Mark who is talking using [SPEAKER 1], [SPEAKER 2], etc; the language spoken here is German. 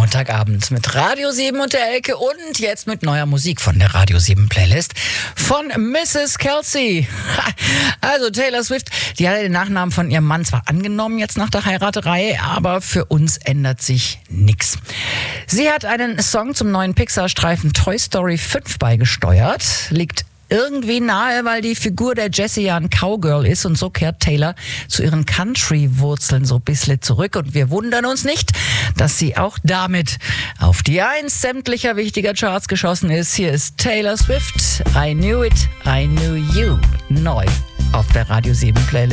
[SPEAKER 1] Montagabend mit Radio 7 und der Elke und jetzt mit neuer Musik von der Radio 7 Playlist von Mrs. Kelsey. Also Taylor Swift, die hat den Nachnamen von ihrem Mann zwar angenommen jetzt nach der Heiraterei, aber für uns ändert sich nichts. Sie hat einen Song zum neuen Pixar-Streifen Toy Story 5 beigesteuert, liegt irgendwie nahe, weil die Figur der Jessie ja ein Cowgirl ist und so kehrt Taylor zu ihren Country-Wurzeln so ein bisschen zurück und wir wundern uns nicht, dass sie auch damit auf die 1 sämtlicher wichtiger Charts geschossen ist. Hier ist Taylor Swift, I Knew It, I Knew You, neu auf der Radio 7 Playlist.